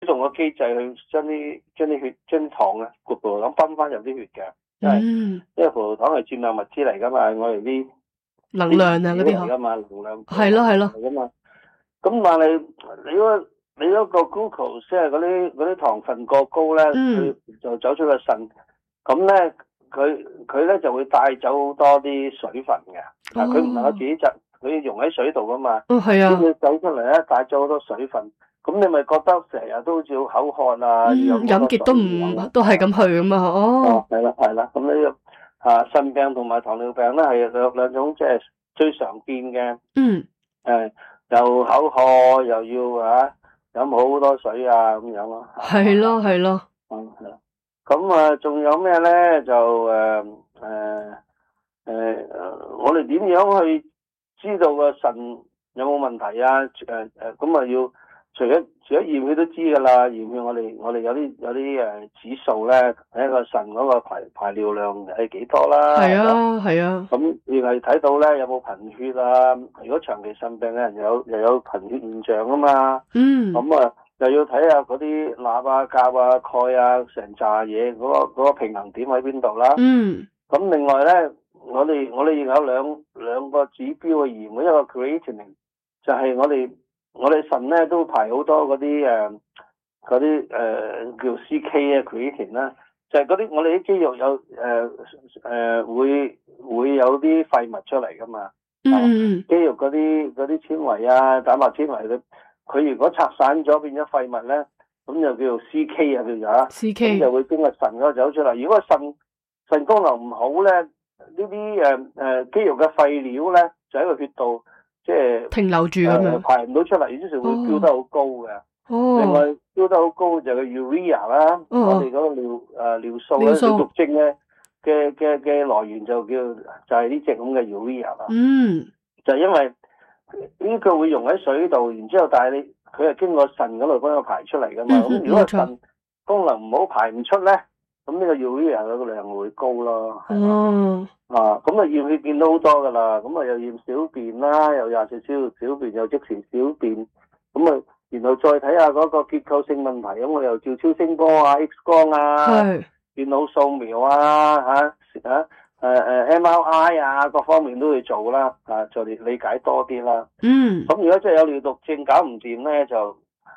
動個機制去將啲糖啊，葡萄糖泵翻入啲血嘅，因為葡萄糖係佔有物質嚟噶嘛，我哋啲能量啊嗰啲嚟噶嘛，能量係咯嚟噶嘛。咁但係你嗰個 glucose 即係嗰啲糖分過高咧，佢就走出個腎，咁咧佢咧就會帶走好多啲水分嘅，佢唔能夠自己佢要溶喺水度噶嘛， 係啊， 佢走出嚟咧帶咗好多水分，咁你咪覺得成日都好似口渴啊， 飲極都係咁去咁啊， 係啦，咁呢個腎病同埋糖尿病咧係兩種即係最常見嘅，又口渴又要飲好多水啊咁樣咯， 係咯， 咁仲有咩咧就我哋點樣去知道個腎有冇問題啊？咁啊要除咗驗血都知噶啦，驗血我哋有啲指數咧，睇個腎嗰個排尿量係幾多啦。係啊。 咁亦係睇到咧有冇貧血啊？如果長期腎病嘅人又有貧血現象啊嘛。咁又要睇下嗰啲鈉啊、鉀啊、鈣啊成扎嘢嗰個平衡點喺邊度啦。咁另外咧，我哋亦有兩個指標嘅驗，一個 creatinine 就係我哋腎咧都排好多嗰啲叫 CK 啊 creatine 啦，就係嗰啲我哋啲肌肉有會有啲廢物出嚟噶嘛。肌肉嗰啲纖維啊、蛋白纖維佢如果拆散咗變咗廢物咧，咁就叫做 CK 啊，叫做CK 就會經過腎嗰度走出嚟。如果腎功能唔好咧，呢啲肌肉嘅廢料咧就喺個血道即係停留住咁樣， 排唔到出嚟，於是會飆得好高嘅。另外飆得好高就係 urea 啦，我哋嗰個尿素咧，毒症嘅來源就係呢隻咁嘅 urea 啦。就係因為呢個會溶喺水度，然之後但係佢係經過腎嗰度幫佢排出嚟噶嘛。咁如果腎功能唔好排唔出咧，咁呢個 urea 嘅量會高咯。咁驗血見到好多噶啦，咁又驗小便啦，又24小便，又即時小便，咁然後再睇下嗰個結構性問題，咁我又照超聲波啊、X 光啊、電腦掃描啊、MRI 啊，各方面都要做啦，就理解多啲啦。咁如果真係有尿毒症搞唔掂咧，就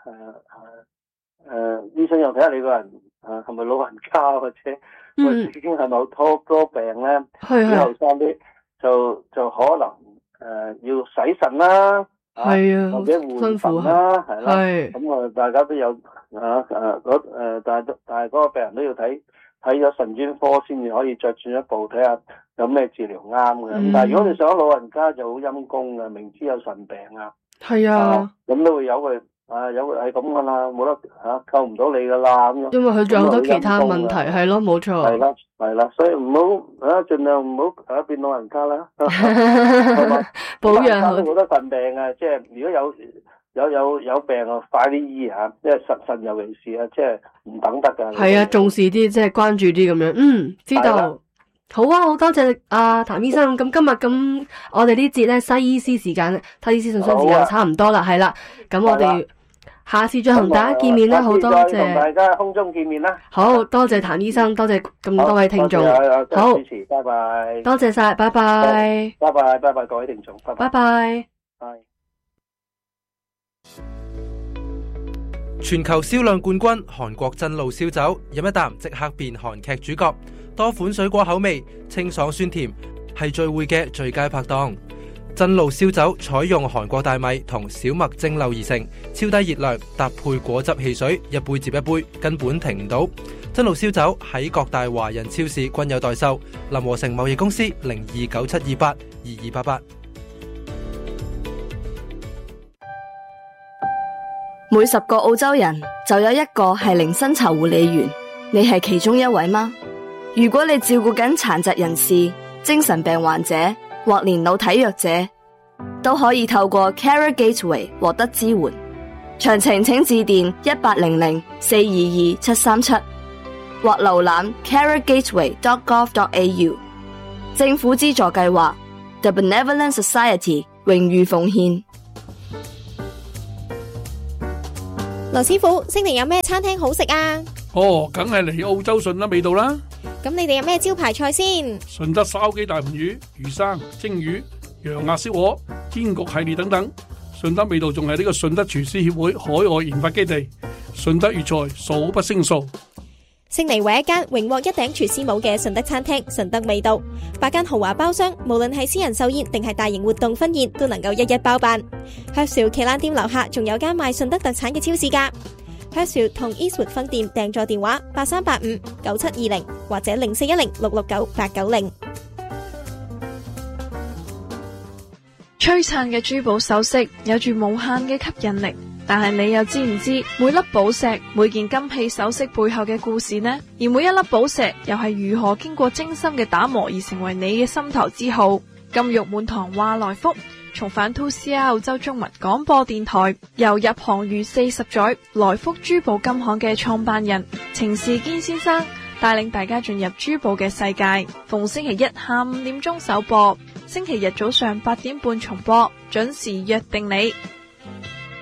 醫生又睇下你個人係咪老人家或者已經係咪好多病咧？啲後生啲就可能要洗腎啦，或者換腎啦，係啦。咁大家都有但係嗰個病人都要睇咗腎專科先至可以再進一步睇下有咩治療啱嘅。但係如果你想老人家就好陰功嘅，明知有腎病咁都會有佢係咁噶啦，冇得救唔到你噶啦咁樣。 因為佢仲有好多其他問題，係咯，冇錯。 係啦，所以唔好盡量唔好變老人家啦。 保養好。 好多腎病啊，即係如果有病啊，快啲醫吓，即係腎尤其是啊，即係唔等得噶。 係啊，重視啲，即係關注啲咁樣。知道。好啊，好多謝譚醫生。咁今日咁，我哋呢節咧西醫師時間，西醫師信箱時間差唔多啦，係啦。咁我哋下次再同大家見面啦。好多謝。 同大家空中見面啦。 好多謝譚醫生，多謝咁多位聽眾。 好，支持，拜拜。 多謝晒，拜拜。 拜拜，各位聽眾，拜拜。 全球銷量冠軍韓國真露燒酒，飲一啖即刻變韓劇主角。多款水果口味，清爽酸甜，係聚會嘅最佳拍檔。真露燒酒採用韓國大米同小麥蒸餾而成，超低熱量，搭配果汁汽水，一杯接一杯，根本停唔到。真露燒酒喺各大華人超市均有代售。林和成貿易公司0297282288。 每10個澳洲人就有1個係零薪酬護理員，你係其中一位嗎？如果你照顧緊殘疾人士、精神病患者或年老體弱者，都可以透過 Carer Gateway 獲得支援。詳情請致電1800-422-737或瀏覽 carergateway.gov.au。政府資助計劃 The Benevolent Society 榮譽奉獻。 羅師傅，悉尼有咩餐廳好食啊？ 哦，梗係嚟澳洲順德味道啦。 咁你哋有咩招牌菜先？ 順德燒雞大盤魚、魚生、蒸魚、羊鴨燒鵝、煎焗系列等等。順德味道仲係呢個順德廚師協會海外研發基地，順德粵菜數不勝數。 悉尼唯一間榮獲一頂廚師帽嘅順德餐廳順德味道，8間豪華包廂，無論係私人壽宴定係大型活動婚宴，都能夠一一包辦。Herschel 旗艦店樓下仲有間賣順德特產嘅超市㗎。Herschel 同 Eastwood 分店訂座電話83859720或者0410669890。 璀璨嘅珠寶首飾有住無限嘅吸引力，但係你又知唔知每粒寶石、每件金器首飾背後嘅故事呢？而每一粒寶石又係如何經過精心嘅打磨而成為你嘅心頭之號？金玉滿堂話來福，重返 2CR 澳洲中文廣播電台，由入行逾40載來福珠寶金行嘅創辦人程士堅先生帶領大家進入珠寶嘅世界。逢星期一下午5點鐘首播，星期日早上8點半重播，準時約定你。